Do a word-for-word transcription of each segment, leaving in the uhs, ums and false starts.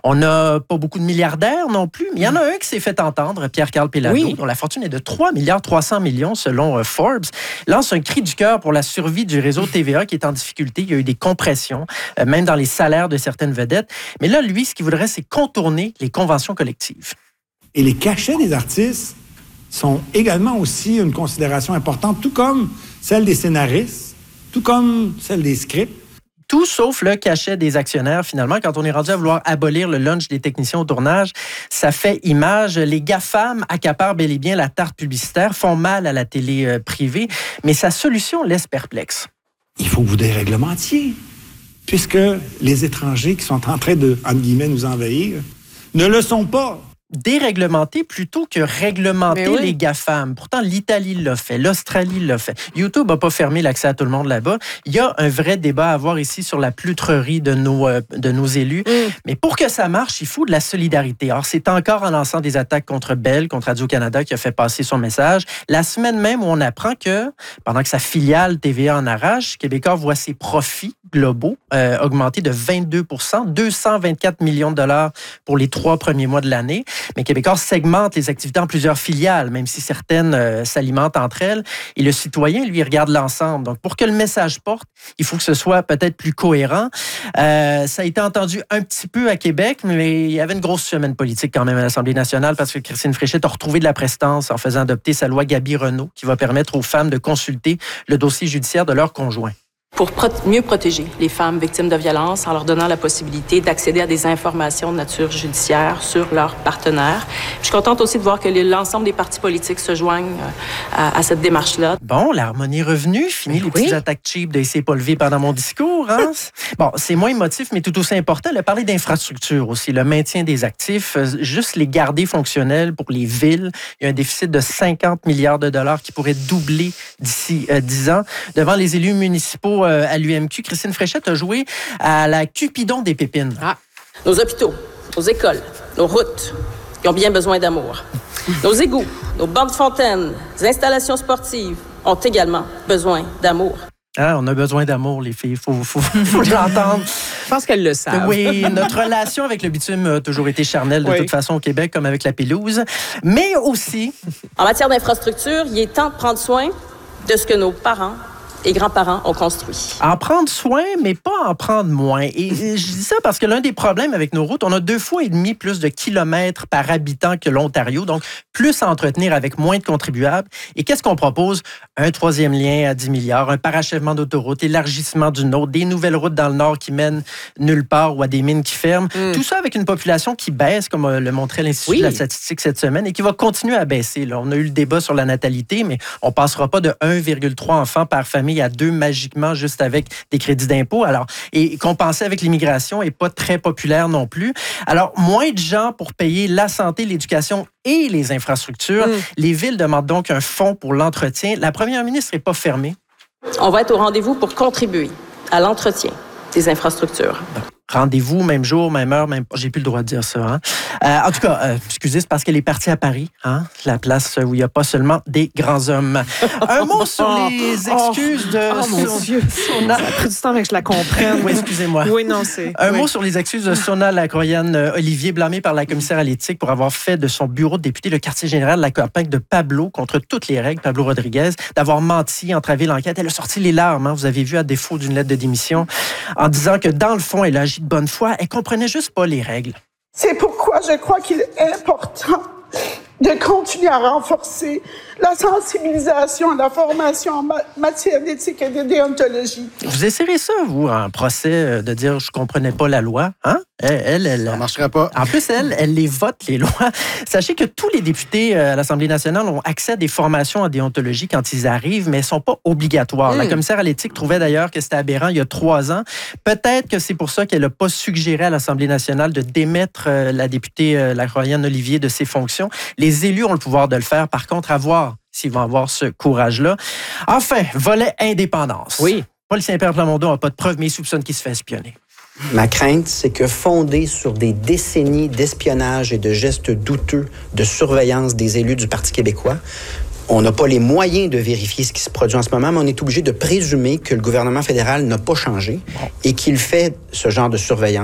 On n'a pas beaucoup de milliardaires non plus, mais il y en a un qui s'est fait entendre, Pierre-Carl Péladeau, oui. dont la fortune est de trois milliards trois cents millions selon euh, Forbes, lance un cri du cœur pour la survie du réseau T V A qui est en difficulté. Il y a eu des compressions, euh, même dans les salaires de certaines vedettes. Mais là, lui, ce qu'il voudrait, c'est contourner les conventions collectives. Et les cachets des artistes sont également aussi une considération importante, tout comme celle des scénaristes, tout comme celle des scripts. Tout sauf le cachet des actionnaires, finalement. Quand on est rendu à vouloir abolir le lunch des techniciens au tournage, ça fait image. Les GAFAM accaparent bel et bien la tarte publicitaire, font mal à la télé euh, privée, mais sa solution laisse perplexe. Il faut que vous déréglementiez, puisque les étrangers qui sont en train de, entre guillemets, nous envahir, ne le sont pas. Déréglementer plutôt que réglementer oui. les GAFAM. Pourtant, l'Italie l'a fait, l'Australie l'a fait. YouTube n'a pas fermé l'accès à tout le monde là-bas. Il y a un vrai débat à avoir ici sur la plutrerie de nos, euh, de nos élus. Mm. Mais pour que ça marche, il faut de la solidarité. Alors, c'est encore en lançant des attaques contre Bell, contre Radio-Canada, qui a fait passer son message. La semaine même où on apprend que, pendant que sa filiale T V A en arrache, Québécois voit ses profits globaux euh, augmenter de vingt-deux pour cent, deux cent vingt-quatre millions de dollars pour les trois premiers mois de l'année. Mais Québécois segmente les activités en plusieurs filiales, même si certaines euh, s'alimentent entre elles. Et le citoyen, lui, regarde l'ensemble. Donc, pour que le message porte, il faut que ce soit peut-être plus cohérent. Euh, ça a été entendu un petit peu à Québec, mais il y avait une grosse semaine politique quand même à l'Assemblée nationale parce que Christine Fréchette a retrouvé de la prestance en faisant adopter sa loi Gabi-Renault qui va permettre aux femmes de consulter le dossier judiciaire de leur conjoint. Pour pro- mieux protéger les femmes victimes de violences en leur donnant la possibilité d'accéder à des informations de nature judiciaire sur leurs partenaires. Je suis contente aussi de voir que l'ensemble des partis politiques se joignent à, à cette démarche-là. Bon, l'harmonie est revenue. Fini les oui. petites attaques cheap de « c'est pas levé pendant mon discours ». Hein? Bon, c'est moins émotif, mais tout aussi important. Elle a parlé d'infrastructure aussi, le maintien des actifs, juste les garder fonctionnels pour les villes. Il y a un déficit de cinquante milliards de dollars qui pourrait doubler d'ici euh, dix ans. Devant les élus municipaux à l'U M Q, Christine Fréchette a joué à la Cupidon des pépines. Ah. Nos hôpitaux, nos écoles, nos routes, qui ont bien besoin d'amour. Nos égouts, nos bancs de fontaines, les installations sportives ont également besoin d'amour. Ah, on a besoin d'amour, les filles. Il faut, faut, faut l'entendre. Je pense qu'elles le savent. Oui, notre relation avec le bitume a toujours été charnelle de oui. toute façon au Québec, comme avec la pelouse. Mais aussi... En matière d'infrastructure, il est temps de prendre soin de ce que nos parents et grands-parents ont construit. En prendre soin, mais pas en prendre moins. Et je dis ça parce que l'un des problèmes avec nos routes, on a deux fois et demi plus de kilomètres par habitant que l'Ontario, donc plus à entretenir avec moins de contribuables. Et qu'est-ce qu'on propose? Un troisième lien à dix milliards, un parachèvement d'autoroute, élargissement d'une autre, des nouvelles routes dans le nord qui mènent nulle part ou à des mines qui ferment. Mm. Tout ça avec une population qui baisse, comme le montrait l'Institut oui. de la statistique cette semaine, et qui va continuer à baisser. Là, on a eu le débat sur la natalité, mais on ne passera pas de un virgule trois enfants par famille à deux magiquement juste avec des crédits d'impôt. Alors, et compenser avec l'immigration n'est pas très populaire non plus. Alors, moins de gens pour payer la santé, l'éducation et les infrastructures. Mm. Les villes demandent donc un fonds pour l'entretien. La première ministre n'est pas fermée. On va être au rendez-vous pour contribuer à l'entretien des infrastructures. Bon. Rendez-vous, même jour, même heure, même... J'ai plus le droit de dire ça. Hein? Euh, en tout cas, euh, excusez, c'est parce qu'elle est partie à Paris, hein? La place où il n'y a pas seulement des grands hommes. Un mot sur les excuses de... Oh, mon Son... Dieu! Ça a pris du temps avec que je la comprenne. Oui, excusez-moi. Oui, non, c'est... Un oui. mot sur les excuses de Sona Lacroyane-Olivier, blâmée par la commissaire à l'éthique pour avoir fait de son bureau de député le quartier général de la campagne de Pablo, contre toutes les règles, Pablo Rodriguez, d'avoir menti, entravé l'enquête. Elle a sorti les larmes, hein? Vous avez vu, à défaut d'une lettre de démission, en disant que dans le fond, elle agit de bonne foi. Elle comprenait juste pas les règles. C'est pourquoi je crois qu'il est important de continuer à renforcer la sensibilisation, la formation en matière d'éthique et de déontologie. Vous essayerez ça, vous, en procès, de dire « je comprenais pas la loi », hein? Elle, elle, elle, ça ne marchera pas. En plus, elle, elle les vote, les lois. Sachez que tous les députés à l'Assemblée nationale ont accès à des formations en déontologie quand ils arrivent, mais elles ne sont pas obligatoires. Mmh. La commissaire à l'éthique trouvait d'ailleurs que c'était aberrant il y a trois ans. Peut-être que c'est pour ça qu'elle n'a pas suggéré à l'Assemblée nationale de démettre la députée Lacroyane-Olivier de ses fonctions. Les élus ont le pouvoir de le faire. Par contre, à voir s'ils vont avoir ce courage-là. Enfin, volet indépendance. Oui. Paul Saint-Pierre Plamondon n'a pas de preuves, mais il soupçonne qu'il se fait espionner. Ma crainte, c'est que fondé sur des décennies d'espionnage et de gestes douteux de surveillance des élus du Parti québécois, on n'a pas les moyens de vérifier ce qui se produit en ce moment, mais on est obligé de présumer que le gouvernement fédéral n'a pas changé et qu'il fait ce genre de surveillance-là.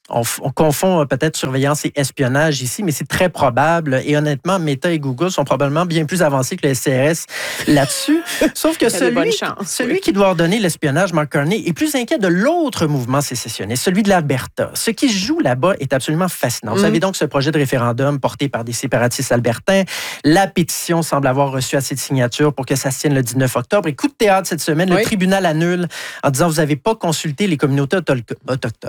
On, on confond peut-être surveillance et espionnage ici, mais c'est très probable. Et honnêtement, Meta et Google sont probablement bien plus avancés que le S C R S là-dessus. Sauf que celui, chances, celui oui. qui doit ordonner l'espionnage, Mark Carney, est plus inquiet de l'autre mouvement sécessionniste, celui de l'Alberta. Ce qui se joue là-bas est absolument fascinant. Mm. Vous savez donc ce projet de référendum porté par des séparatistes albertains. La pétition semble avoir reçu assez de signatures pour que ça se tienne le dix-neuf octobre. Et coup de théâtre cette semaine, oui. le tribunal annule en disant « Vous n'avez pas consulté les communautés autochtones ».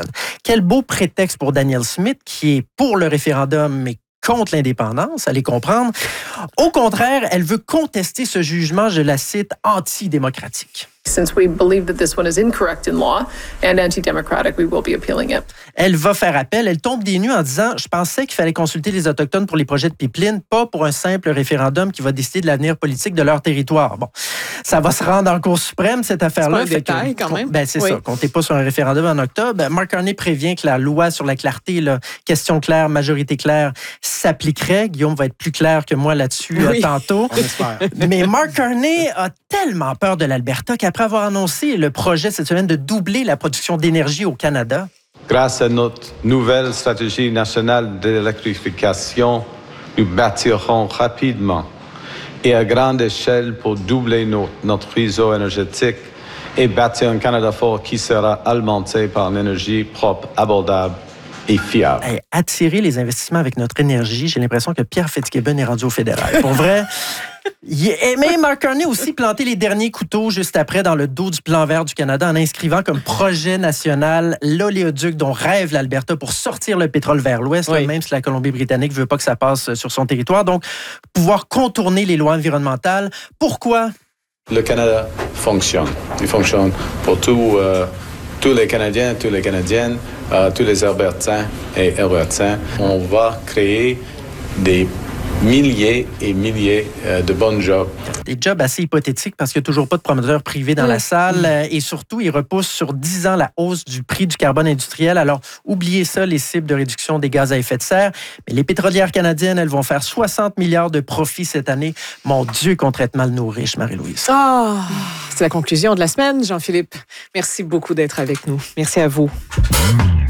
Quel beau prétexte texte pour Danielle Smith, qui est pour le référendum, mais contre l'indépendance, allez comprendre. Au contraire, elle veut contester ce jugement, je la cite, antidémocratique. Since we believe that this one is incorrect in law and anti-democratic, we will be appealing it. Elle va faire appel. Elle tombe des nues en disant « Je pensais qu'il fallait consulter les Autochtones pour les projets de pipeline, pas pour un simple référendum qui va décider de l'avenir politique de leur territoire. » Bon, ça va se rendre en Cour suprême, cette affaire-là. C'est pas un détail, que, quand même. Ben, c'est oui. ça. Comptez pas sur un référendum en octobre. Mark Carney prévient que la loi sur la clarté, là, question claire, majorité claire, s'appliquerait. Guillaume va être plus clair que moi là-dessus oui. euh, tantôt. Mais Mark Carney a tellement peur de l'Alberta qu'après avoir annoncé le projet cette semaine de doubler la production d'énergie au Canada. Grâce à notre nouvelle stratégie nationale d'électrification, nous bâtirons rapidement et à grande échelle pour doubler notre, notre réseau énergétique et bâtir un Canada fort qui sera alimenté par une énergie propre, abordable et fiable. Hey, attirer les investissements avec notre énergie, j'ai l'impression que Pierre Fitzgibbon est rendu au fédéral. Pour vrai... Mais Mark Carney a aussi planté les derniers couteaux juste après dans le dos du plan vert du Canada en inscrivant comme projet national l'oléoduc dont rêve l'Alberta pour sortir le pétrole vers l'ouest, oui. même si la Colombie-Britannique ne veut pas que ça passe sur son territoire. Donc, pouvoir contourner les lois environnementales. Pourquoi? Le Canada fonctionne. Il fonctionne pour tout, euh, tous les Canadiens, tous les Canadiennes, euh, tous les Albertains et Albertains. On va créer des milliers et milliers euh, de bons jobs. Des jobs assez hypothétiques parce qu'il n'y a toujours pas de promoteurs privés dans mmh. la salle mmh. et surtout, ils repoussent sur dix ans la hausse du prix du carbone industriel. Alors, oubliez ça, les cibles de réduction des gaz à effet de serre. Mais les pétrolières canadiennes, elles vont faire soixante milliards de profits cette année. Mon Dieu, qu'on traite mal nos riches, Marie-Louise. Oh, c'est la conclusion de la semaine, Jean-Philippe. Merci beaucoup d'être avec nous. Merci à vous.